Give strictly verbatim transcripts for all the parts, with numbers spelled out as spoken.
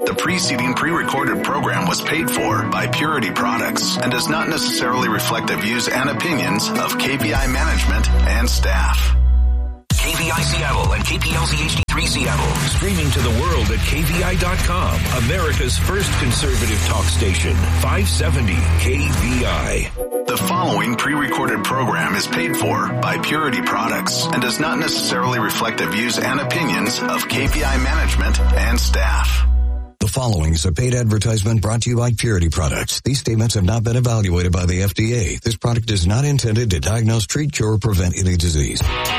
The preceding pre-recorded program was paid for by Purity Products and does not necessarily reflect the views and opinions of K P I management and staff. K V I Seattle and K P L Z H D three Seattle. Streaming to the world at K V I dot com. America's first conservative talk station. five seventy K V I. The following pre-recorded program is paid for by Purity Products and does not necessarily reflect the views and opinions of K P I management and staff. The following is a paid advertisement brought to you by Purity Products. These statements have not been evaluated by the F D A. This product is not intended to diagnose, treat, cure, or prevent any disease.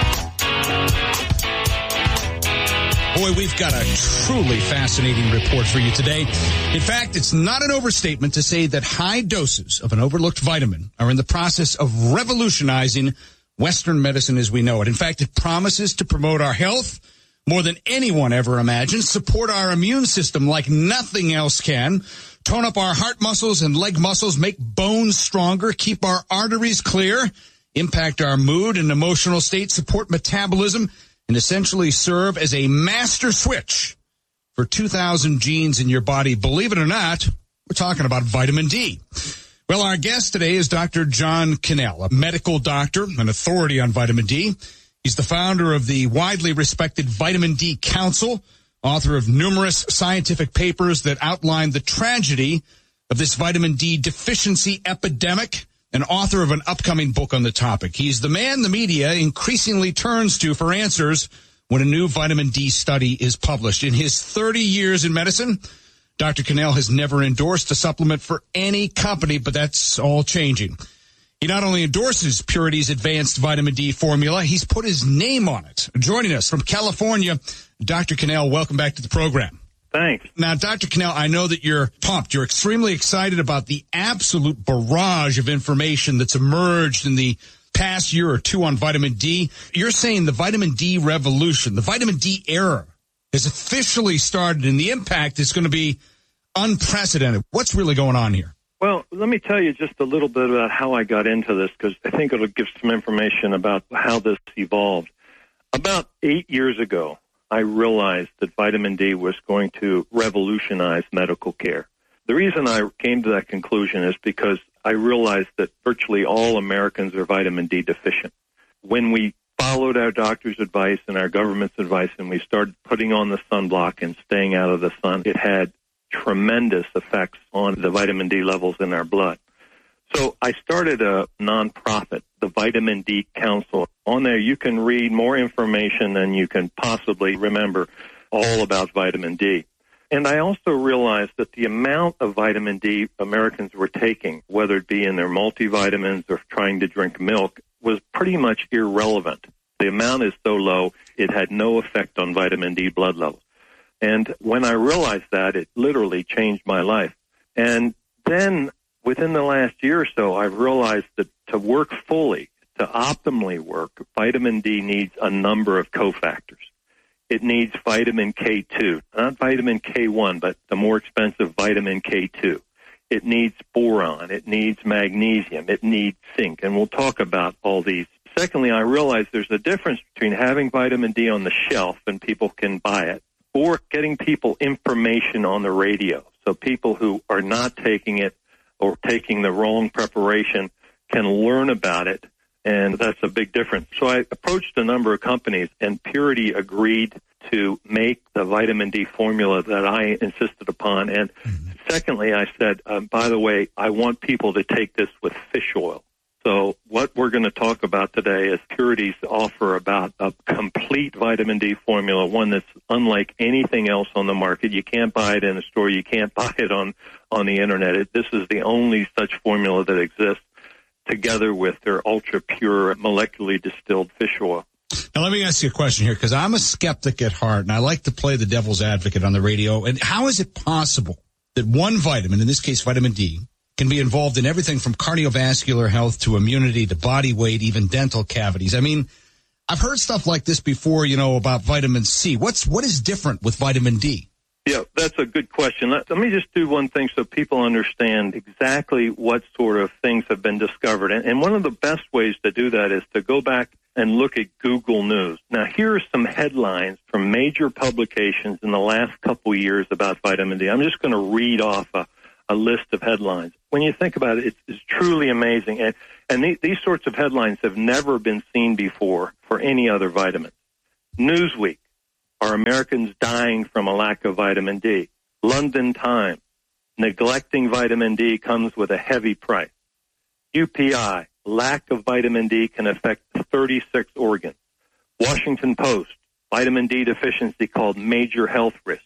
Boy, we've got a truly fascinating report for you today. In fact, it's not an overstatement to say that high doses of an overlooked vitamin are in the process of revolutionizing Western medicine as we know it. In fact, it promises to promote our health more than anyone ever imagined, support our immune system like nothing else can, tone up our heart muscles and leg muscles, make bones stronger, keep our arteries clear, impact our mood and emotional state, support metabolism, and essentially serve as a master switch for two thousand genes in your body. Believe it or not, we're talking about vitamin D. Well, our guest today is Doctor John Cannell, a medical doctor, an authority on vitamin D. He's the founder of the widely respected Vitamin D Council, author of numerous scientific papers that outline the tragedy of this vitamin D deficiency epidemic, and author of an upcoming book on the topic. He's the man the media increasingly turns to for answers when a new vitamin D study is published. In his thirty years in medicine, Doctor Cannell has never endorsed a supplement for any company, but that's all changing. He not only endorses Purity's advanced vitamin D formula, he's put his name on it. Joining us from California, Doctor Cannell, welcome back to the program. Thanks. Now, Doctor Cannell, I know that you're pumped. You're extremely excited about the absolute barrage of information that's emerged in the past year or two on vitamin D. You're saying the vitamin D revolution, the vitamin D era, has officially started, and the impact is going to be unprecedented. What's really going on here? Well, let me tell you just a little bit about how I got into this, because I think it'll give some information about how this evolved. About eight years ago, I realized that vitamin D was going to revolutionize medical care. The reason I came to that conclusion is because I realized that virtually all Americans are vitamin D deficient. When we followed our doctor's advice and our government's advice and we started putting on the sunblock and staying out of the sun, it had tremendous effects on the vitamin D levels in our blood. So I started a nonprofit, the Vitamin D Council. On there, you can read more information than you can possibly remember all about vitamin D. And I also realized that the amount of vitamin D Americans were taking, whether it be in their multivitamins or trying to drink milk, was pretty much irrelevant. The amount is so low, it had no effect on vitamin D blood levels. And when I realized that, it literally changed my life. And then within the last year or so, I've realized that to work fully, to optimally work, vitamin D needs a number of cofactors. It needs vitamin K two, not vitamin K one, but the more expensive vitamin K two. It needs boron. It needs magnesium. It needs zinc. And we'll talk about all these. Secondly, I realized there's a difference between having vitamin D on the shelf and people can buy it, or getting people information on the radio. So people who are not taking it or taking the wrong preparation can learn about it, and that's a big difference. So I approached a number of companies, and Purity agreed to make the vitamin D formula that I insisted upon. And mm-hmm. secondly, I said, um, by the way, I want people to take this with fish oil. So what we're going to talk about today is Purity's offer about a complete vitamin D formula, one that's unlike anything else on the market. You can't buy it in a store. You can't buy it on, on the Internet. It, this is the only such formula that exists, together with their ultra-pure molecularly distilled fish oil. Now, let me ask you a question here, because I'm a skeptic at heart, and I like to play the devil's advocate on the radio. And how is it possible that one vitamin, in this case vitamin D, can be involved in everything from cardiovascular health to immunity to body weight, even dental cavities? I mean, I've heard stuff like this before, you know, about vitamin C. What's what is different with vitamin D? Yeah, that's a good question. Let, let me just do one thing so people understand exactly what sort of things have been discovered. And, and one of the best ways to do that is to go back and look at Google News. Now, here are some headlines from major publications in the last couple years about vitamin D. I'm just going to read off a, a list of headlines. When you think about it, it's, it's truly amazing. And, and th- these sorts of headlines have never been seen before for any other vitamin. Newsweek. Are Americans dying from a lack of vitamin D? London Times, neglecting vitamin D comes with a heavy price. U P I, lack of vitamin D can affect thirty-six organs. Washington Post, vitamin D deficiency called major health risk.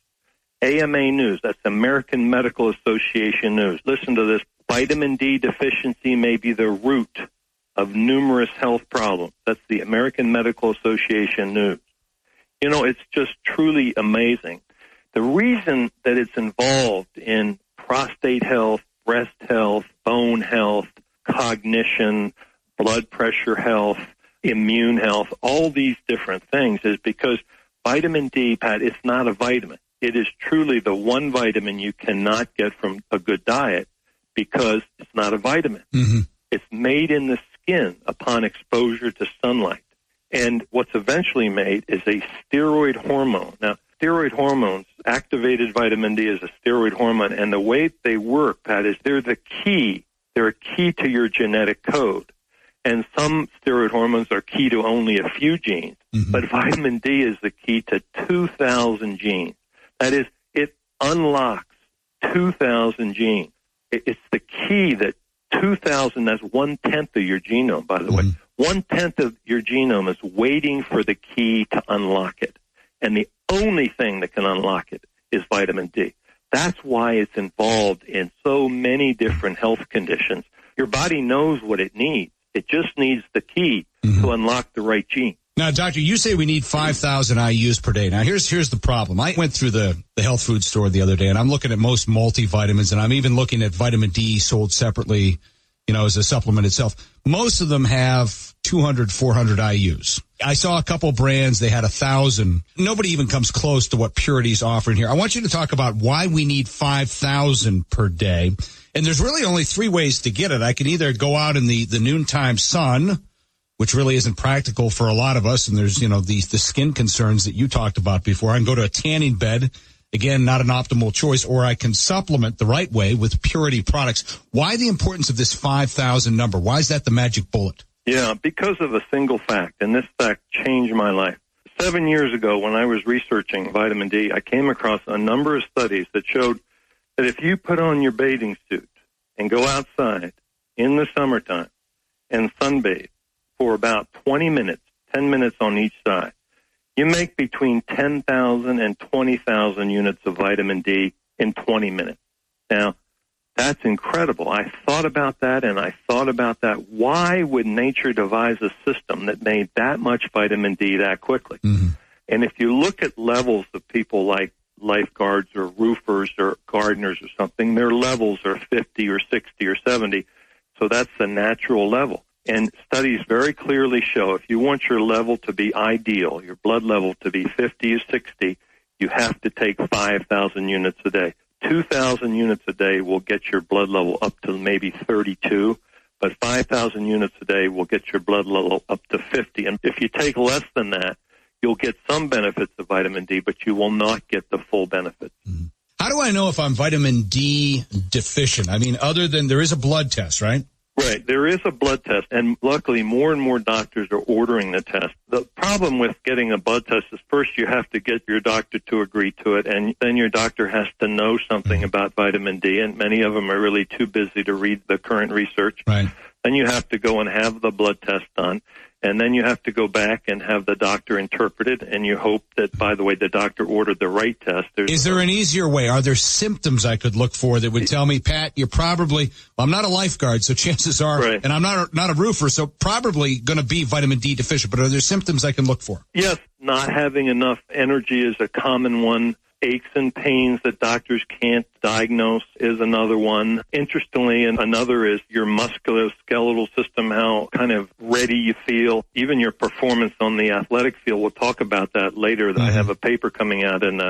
A M A News, that's American Medical Association News. Listen to this. Vitamin D deficiency may be the root of numerous health problems. That's the American Medical Association News. You know, it's just truly amazing. The reason that it's involved in prostate health, breast health, bone health, cognition, blood pressure health, immune health, all these different things is because vitamin D, Pat, it's not a vitamin. It is truly the one vitamin you cannot get from a good diet because it's not a vitamin. Mm-hmm. It's made in the skin upon exposure to sunlight. And what's eventually made is a steroid hormone. Now, steroid hormones, activated vitamin D is a steroid hormone, and the way they work, Pat, is they're the key. They're a key to your genetic code. And some steroid hormones are key to only a few genes, mm-hmm. but vitamin D is the key to two thousand genes. That is, it unlocks two thousand genes. It's the key that two thousand, that's one-tenth of your genome, by the mm-hmm. way. One-tenth of your genome is waiting for the key to unlock it. And the only thing that can unlock it is vitamin D. That's why it's involved in so many different health conditions. Your body knows what it needs. It just needs the key mm-hmm. to unlock the right gene. Now, doctor, you say we need five thousand I U's per day. Now, here's here's the problem. I went through the, the health food store the other day, and I'm looking at most multivitamins, and I'm even looking at vitamin D sold separately, you know, as a supplement itself. Most of them have two hundred, four hundred I U's. I saw a couple brands, they had a thousand. Nobody even comes close to what Purity's offering here. I want you to talk about why we need five thousand per day. And there's really only three ways to get it. I can either go out in the, the noontime sun, which really isn't practical for a lot of us. And there's, you know, the, the skin concerns that you talked about before. I can go to a tanning bed. Again, not an optimal choice, or I can supplement the right way with Purity products. Why the importance of this five thousand number? Why is that the magic bullet? Yeah, because of a single fact, and this fact changed my life. Seven years ago, when I was researching vitamin D, I came across a number of studies that showed that if you put on your bathing suit and go outside in the summertime and sunbathe for about twenty minutes, ten minutes on each side, you make between ten thousand and twenty thousand units of vitamin D in twenty minutes. Now, that's incredible. I thought about that, and I thought about that. Why would nature devise a system that made that much vitamin D that quickly? Mm-hmm. And if you look at levels of people like lifeguards or roofers or gardeners or something, their levels are fifty or sixty or seventy. So that's the natural level. And studies very clearly show if you want your level to be ideal, your blood level to be fifty or sixty, you have to take five thousand units a day. two thousand units a day will get your blood level up to maybe thirty-two, but five thousand units a day will get your blood level up to fifty. And if you take less than that, you'll get some benefits of vitamin D, but you will not get the full benefits. Mm-hmm. How do I know if I'm vitamin D deficient? I mean, other than there is a blood test, right? Right. There is a blood test, and luckily more and more doctors are ordering the test. The problem with getting a blood test is first you have to get your doctor to agree to it, and then your doctor has to know something about vitamin D, and many of them are really too busy to read the current research. Right. Then you have to go and have the blood test done, and then you have to go back and have the doctor interpret it, and you hope that, by the way, the doctor ordered the right test. There's Is there an easier way? Are there symptoms I could look for that would tell me, Pat, you're probably, well, I'm not a lifeguard, so chances are, right. and I'm not a, not a roofer, so probably going to be vitamin D deficient, but are there symptoms I can look for? Yes, not having enough energy is a common one. Aches and pains that doctors can't diagnose is another one. Interestingly, and another is your musculoskeletal system, how kind of ready you feel, even your performance on the athletic field. We'll talk about that later. Mm-hmm. I have a paper coming out in a,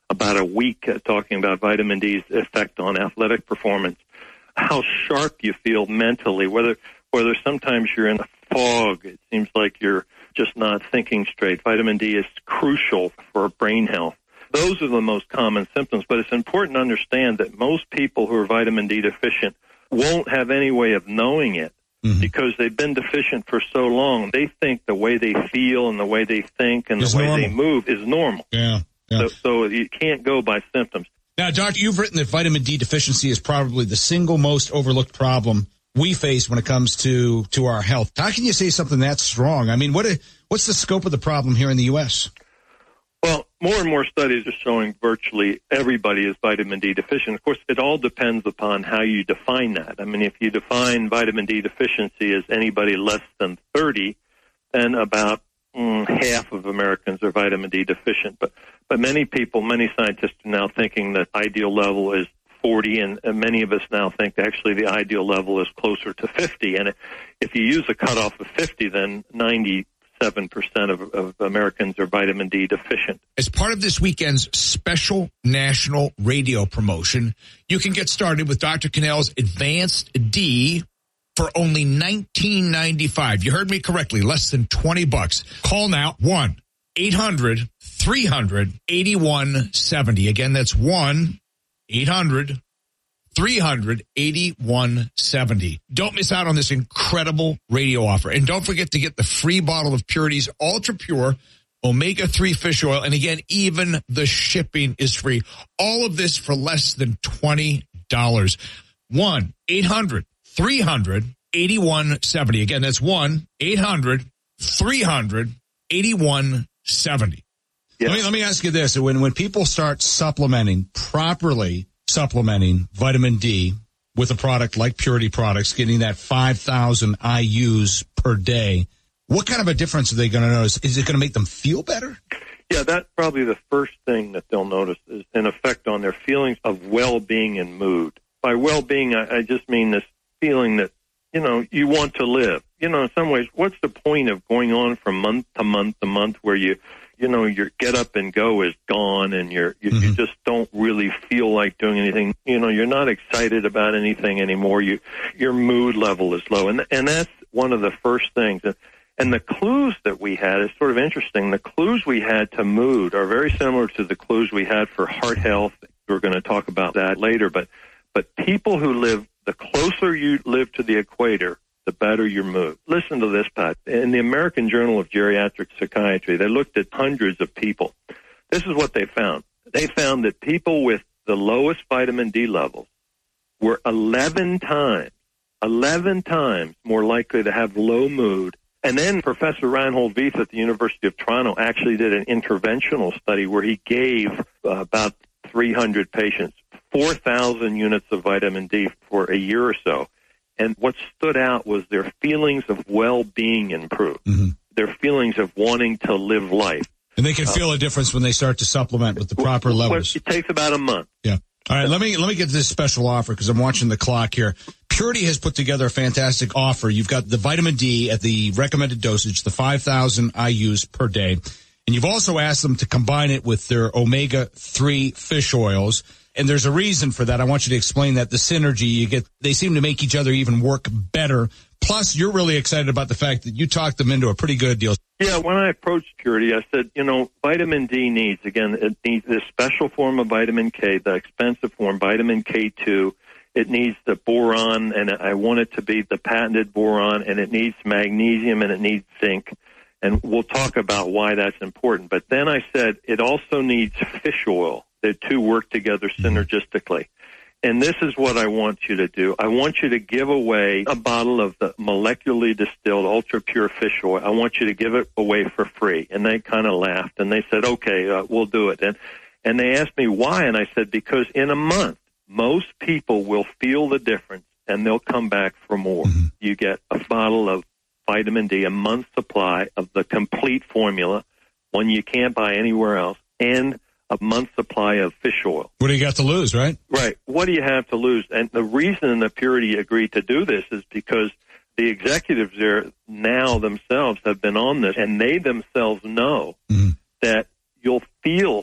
about a week uh, talking about vitamin D's effect on athletic performance, how sharp you feel mentally, whether whether sometimes you're in a fog, it seems like you're just not thinking straight. Vitamin D is crucial for brain health. Those are the most common symptoms, but it's important to understand that most people who are vitamin D deficient won't have any way of knowing it mm-hmm. because they've been deficient for so long. They think the way they feel and the way they think and it's the way normal. they move is normal. Yeah, yeah. So, so you can't go by symptoms. Now, Doctor, you've written that vitamin D deficiency is probably the single most overlooked problem we face when it comes to, to our health. How can you say something that strong? I mean, what what's the scope of the problem here in the U S? Well, more and more studies are showing virtually everybody is vitamin D deficient. Of course, it all depends upon how you define that. I mean, if you define vitamin D deficiency as anybody less than thirty, then about mm, half of Americans are vitamin D deficient. But but many people, many scientists are now thinking that ideal level is forty, and, and many of us now think actually the ideal level is closer to fifty. And if you use a cutoff of fifty, then ninety-seven percent of, of Americans are vitamin D deficient. As part of this weekend's special national radio promotion, you can get started with Doctor Cannell's Advanced D for only nineteen ninety-five. You heard me correctly, less than twenty bucks. Call now, one eight hundred three hundred eighty-one seventy. Again, that's one eight hundred three hundred eighty-one seventy. Don't miss out on this incredible radio offer. And don't forget to get the free bottle of Purity's Ultra Pure omega three fish oil. And again, even the shipping is free. All of this for less than twenty dollars. one eight hundred three hundred eighty-one seventy. Again, that's one eight hundred three hundred eighty-one seventy. Yeah. Let me, let me ask you this. When, when people start supplementing, properly supplementing vitamin D with a product like Purity Products, getting that five thousand I U's per day, what kind of a difference are they going to notice? Is it going to make them feel better? Yeah, that's probably the first thing that they'll notice is an effect on their feelings of well-being and mood. By well-being, I, I just mean this feeling that, you know, you want to live. You know, in some ways, what's the point of going on from month to month to month where you, you know, your get up and go is gone and you're, you, mm-hmm. you just don't really feel like doing anything. You know, you're not excited about anything anymore. You, your mood level is low. And, and that's one of the first things. And, and the clues that we had is sort of interesting. The clues we had to mood are very similar to the clues we had for heart health. We're going to talk about that later. But, but people who live, the closer you live to the equator, the better your mood. Listen to this, Pat. In the American Journal of Geriatric Psychiatry, they looked at hundreds of people. This is what they found. They found that people with the lowest vitamin D levels were eleven times, eleven times more likely to have low mood. And then Professor Reinhold Vieth at the University of Toronto actually did an interventional study where he gave uh, about three hundred patients four thousand units of vitamin D for a year or so. And what stood out was their feelings of well-being improved, mm-hmm. their feelings of wanting to live life. And they can uh, feel a difference when they start to supplement with the proper levels. It takes about a month. Yeah. All right, let me let me get to this special offer because I'm watching the clock here. Purity has put together a fantastic offer. You've got the vitamin D at the recommended dosage, the five thousand I U's per day. And you've also asked them to combine it with their omega three fish oils. And there's a reason for that. I want you to explain that. The synergy you get, they seem to make each other even work better. Plus, you're really excited about the fact that you talked them into a pretty good deal. Yeah, when I approached Purity, I said, you know, vitamin D needs, again, it needs this special form of vitamin K, the expensive form, vitamin K two. It needs the boron, and I want it to be the patented boron, and it needs magnesium, and it needs zinc. And we'll talk about why that's important. But then I said it also needs fish oil. The two work together synergistically. And this is what I want you to do. I want you to give away a bottle of the molecularly distilled ultra pure fish oil. I want you to give it away for free. And they kind of laughed and they said, okay, uh, we'll do it. And, and they asked me why. And I said, because in a month, most people will feel the difference and they'll come back for more. Mm-hmm. You get a bottle of vitamin D, a month's supply of the complete formula, one you can't buy anywhere else, and a month's supply of fish oil. What do you got to lose, right? Right. What do you have to lose? And the reason the Purity agreed to do this is because the executives there now themselves have been on this, and they themselves know mm-hmm. that you'll feel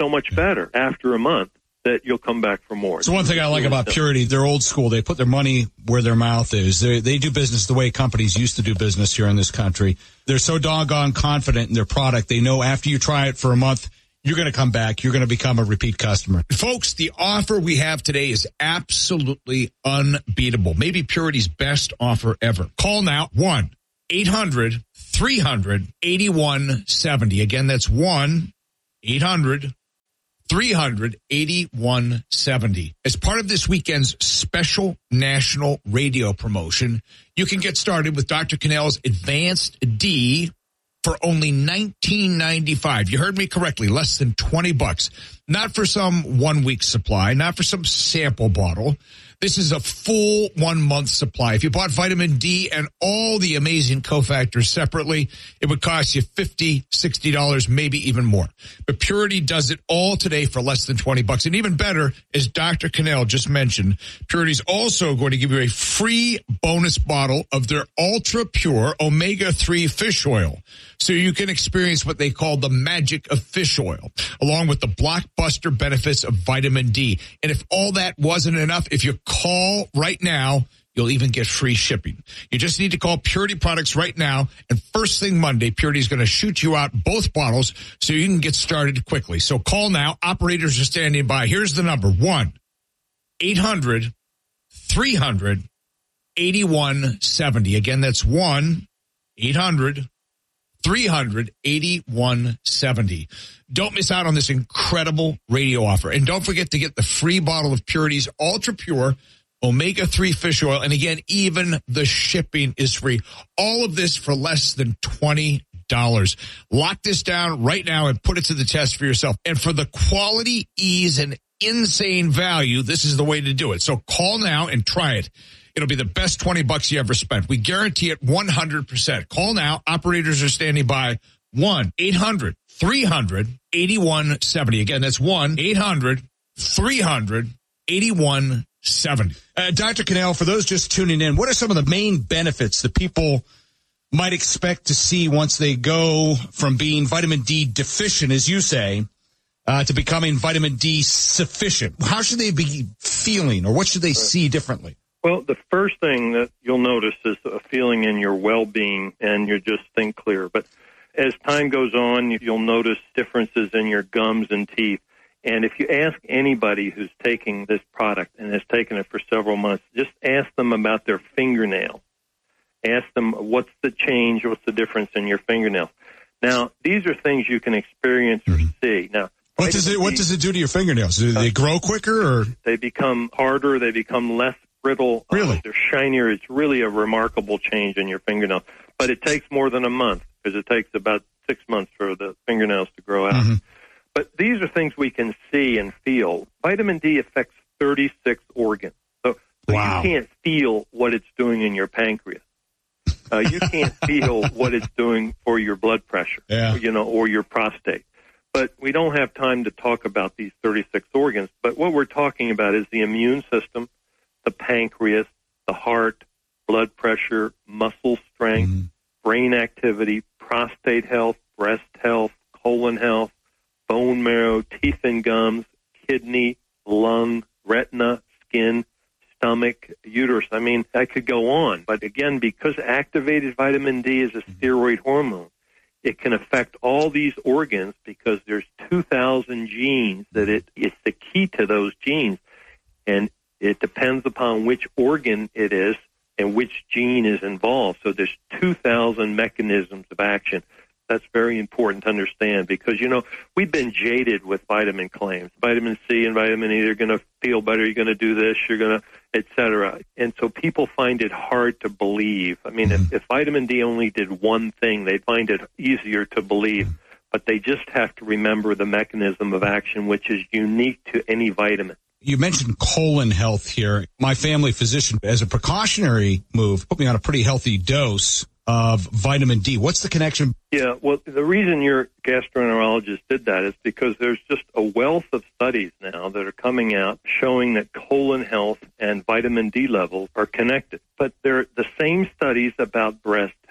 so much better after a month that you'll come back for more. So one thing I like about Purity, they're old school. They put their money where their mouth is. They they do business the way companies used to do business here in this country. They're so doggone confident in their product. They know after you try it for a month, you're going to come back. You're going to become a repeat customer. Folks, the offer we have today is absolutely unbeatable. Maybe Purity's best offer ever. Call now, one eight hundred three hundred eighty-one seventy. Again, that's one eight hundred three hundred eighty-one seventy. As part of this weekend's special national radio promotion, you can get started with Doctor Cannell's Advanced D for only nineteen ninety-five. You heard me correctly, less than twenty bucks. Not for some one-week supply, not for some sample bottle. This is a full one-month supply. If you bought vitamin D and all the amazing cofactors separately, it would cost you fifty dollars, sixty dollars, maybe even more. But Purity does it all today for less than twenty bucks. And even better, as Doctor Cannell just mentioned, Purity's also going to give you a free bonus bottle of their ultra-pure omega three fish oil. So you can experience what they call the magic of fish oil, along with the blockbuster benefits of vitamin D. And if all that wasn't enough, if you call right now, you'll even get free shipping. You just need to call Purity Products right now, and first thing Monday, Purity is going to shoot you out both bottles so you can get started quickly. So call now. Operators are standing by. Here's the number, one eight hundred three hundred eighty-one seventy. Again, that's one eight hundred three hundred eighty-one seventy. Don't miss out on this incredible radio offer. And don't forget to get the free bottle of Purity's Ultra Pure omega three fish oil. And again, even the shipping is free. All of this for less than twenty dollars. Lock this down right now and put it to the test for yourself. And for the quality, ease, and insane value, this is the way to do it. So call now and try it. It'll be the best twenty bucks you ever spent. We guarantee it one hundred percent. Call now. Operators are standing by. one eight hundred three hundred eighty-one seventy. Again, that's one eight hundred three hundred eighty-one seventy. Uh, Doctor Cannell, for those just tuning in, what are some of the main benefits that people might expect to see once they go from being vitamin D deficient, as you say, uh, to becoming vitamin D sufficient? How should they be feeling, or what should they see differently? Well, the first thing that you'll notice is a feeling in your well-being, and you just think clear. But as time goes on, you'll notice differences in your gums and teeth. And if you ask anybody who's taking this product and has taken it for several months, just ask them about their fingernails. Ask them what's the change, what's the difference in your fingernails. Now, these are things you can experience or see. Now, what does it what does it do to your fingernails? Do they grow quicker, or they become harder? They become less brittle. Really? Uh, they're shinier. It's really a remarkable change in your fingernails. But it takes more than a month, because it takes about six months for the fingernails to grow out. Mm-hmm. But these are things we can see and feel. Vitamin D affects thirty-six organs. So, so wow. You can't feel what it's doing in your pancreas. Uh, you can't feel what it's doing for your blood pressure, yeah. you know, or your prostate. But we don't have time to talk about these thirty-six organs. But what we're talking about is the immune system, the pancreas, the heart, blood pressure, muscle strength, mm-hmm. brain activity, prostate health, breast health, colon health, bone marrow, teeth and gums, kidney, lung, retina, skin, stomach, uterus. I mean, I could go on. But again, because activated vitamin D is a steroid hormone, it can affect all these organs because there's two thousand genes that it, it's the key to those genes. And it depends upon which organ it is and which gene is involved. So there's two thousand mechanisms of action. That's very important to understand because, you know, we've been jaded with vitamin claims. Vitamin C and vitamin E, they're going to feel better, you're going to do this, you're going to, et cetera. And so people find it hard to believe. I mean, mm-hmm. if, if vitamin D only did one thing, they'd find it easier to believe. But they just have to remember the mechanism of action, which is unique to any vitamin. You mentioned colon health here. My family physician, as a precautionary move, put me on a pretty healthy dose of vitamin D. What's the connection? Yeah, well, the reason your gastroenterologist did that is because there's just a wealth of studies now that are coming out showing that colon health and vitamin D levels are connected. But they're the same studies about breast health,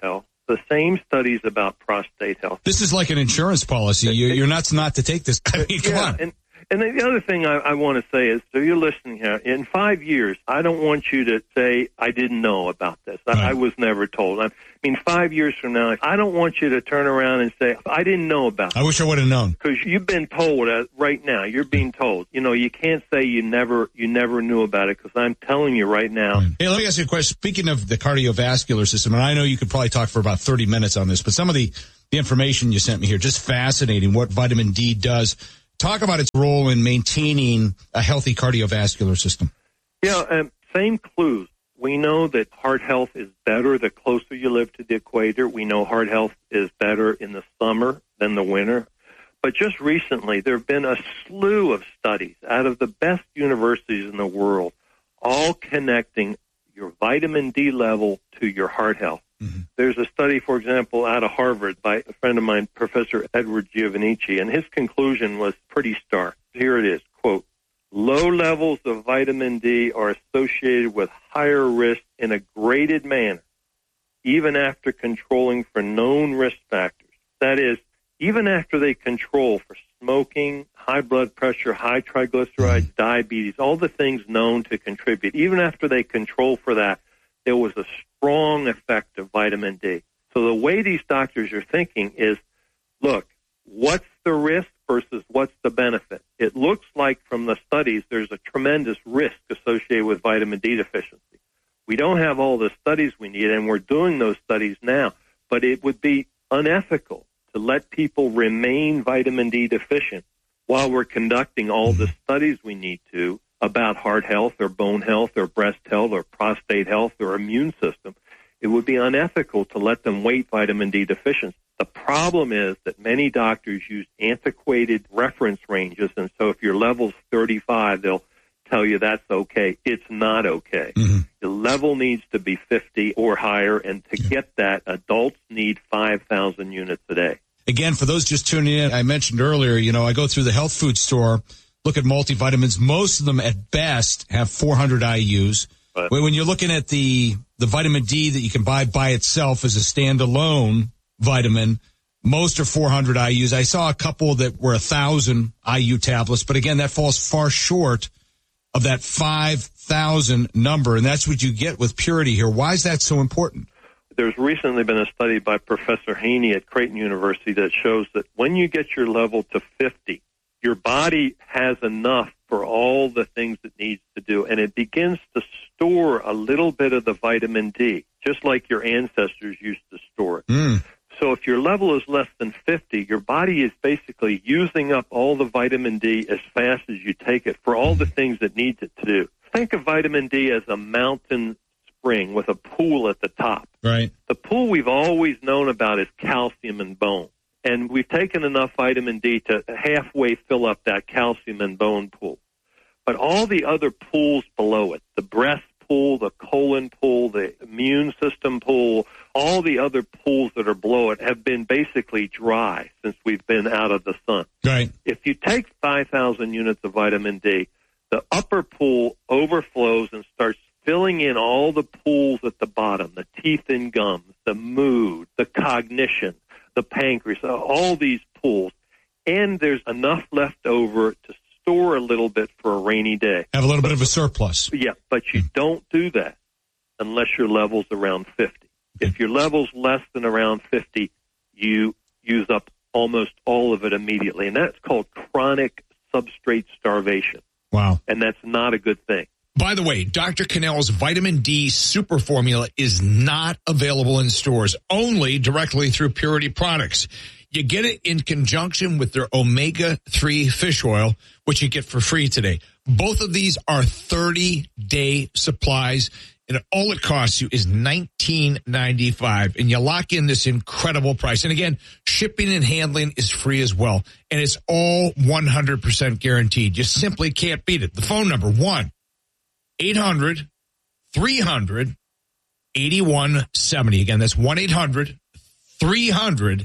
The same studies about prostate health. This is like an insurance policy. You, you're nuts not to take this. I mean, come yeah, on. And, and the other thing I, I want to say is, so you're listening here, in five years, I don't want you to say, I didn't know about this. I, Right. I was never told. I mean, five years from now, I don't want you to turn around and say, I didn't know about I wish I would have known. because you've been told uh, right now. You're being told. You know, you can't say you never you never knew about it because I'm telling you right now. Hey, let me ask you a question. Speaking of the cardiovascular system, and I know you could probably talk for about thirty minutes on this, but some of the, the information you sent me here, just fascinating what vitamin D does. Talk about its role in maintaining a healthy cardiovascular system. Yeah, um, same clues. We know that heart health is better the closer you live to the equator. We know heart health is better in the summer than the winter. But just recently, there have been a slew of studies out of the best universities in the world, all connecting your vitamin D level to your heart health. Mm-hmm. There's a study, for example, out of Harvard by a friend of mine, Professor Edward Giovannacci, and his conclusion was pretty stark. Here it is, quote, low levels of vitamin D are associated with higher risk in a graded manner, even after controlling for known risk factors. That is, even after they control for smoking, high blood pressure, high triglycerides, diabetes, all the things known to contribute, even after they control for that, there was a strong effect of vitamin D. So the way these doctors are thinking is, look, what's the risk versus what's the benefit? It looks like from the studies there's a tremendous risk associated with vitamin D deficiency. We don't have all the studies we need, and we're doing those studies now, but it would be unethical to let people remain vitamin D deficient while we're conducting all the studies we need to about heart health or bone health or breast health or prostate health or immune system. It would be unethical to let them wait vitamin D deficiency. The problem is that many doctors use antiquated reference ranges, and so if your level's thirty-five, they'll tell you that's okay. It's not okay. Mm-hmm. The level needs to be fifty or higher, and to get that, adults need five thousand units a day. Again, for those just tuning in, I mentioned earlier, you know, I go through the health food store, look at multivitamins. Most of them at best have four hundred I U's. But when you're looking at the, the vitamin D that you can buy by itself as a standalone vitamin, most are four hundred I U's. I saw a couple that were one thousand I U tablets, but again, that falls far short of that five thousand number, and that's what you get with Purity here. Why is that so important? There's recently been a study by Professor Haney at Creighton University that shows that when you get your level to fifty, your body has enough for all the things it needs to do, and it begins to store a little bit of the vitamin D, just like your ancestors used to store it. Mm. So if your level is less than fifty, your body is basically using up all the vitamin D as fast as you take it for all the things it needs it to do. Think of vitamin D as a mountain spring with a pool at the top. Right. The pool we've always known about is calcium and bone. And we've taken enough vitamin D to halfway fill up that calcium and bone pool. But all the other pools below it, the breast pool, the colon pool, the immune system pool, all the other pools that are below it have been basically dry since we've been out of the sun. Right. If you take five thousand units of vitamin D, the upper pool overflows and starts filling in all the pools at the bottom, the teeth and gums, the mood, the cognition, the pancreas, all these pools. And there's enough left over to store a little bit for a rainy day. Have a little bit of a surplus. Yeah, but you don't do that unless your level's around fifty. If your level's less than around fifty, you use up almost all of it immediately. And that's called chronic substrate starvation. Wow. And that's not a good thing. By the way, Doctor Cannell's vitamin D super formula is not available in stores, only directly through Purity products. You get it in conjunction with their omega three fish oil, which you get for free today. Both of these are thirty-day supplies, and all it costs you is nineteen ninety-five, and you lock in this incredible price. And again, shipping and handling is free as well, and it's all one hundred percent guaranteed. You simply can't beat it. The phone number, one eight hundred three hundred eighty-one seventy. Again, that's one eight hundred three hundred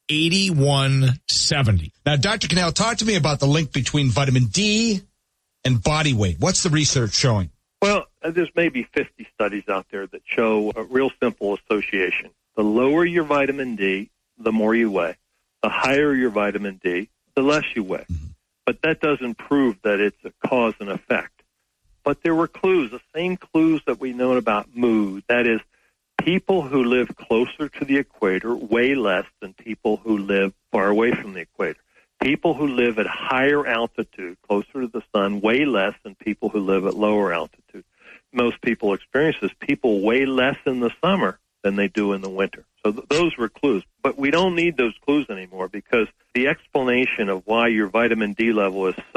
eighty-one seventy. Now, Doctor Cannell, talk to me about the link between vitamin D and body weight. What's the research showing? Well, there's maybe fifty studies out there that show a real simple association. The lower your vitamin D, the more you weigh. The higher your vitamin D, the less you weigh. But that doesn't prove that it's a cause and effect. But there were clues, the same clues that we know about mood. That is, people who live closer to the equator weigh less than people who live far away from the equator. People who live at higher altitude, closer to the sun, weigh less than people who live at lower altitude. Most people experience this. People weigh less in the summer than they do in the winter. So th- those were clues. But we don't need those clues anymore because the explanation of why your vitamin D level is